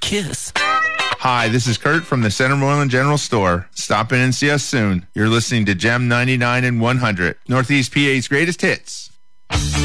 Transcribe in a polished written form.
kiss. Hi, this is Kurt from the Center Moreland General Store. Stop in and see us soon. You're listening to Gem 99 and 100, Northeast PA's greatest hits.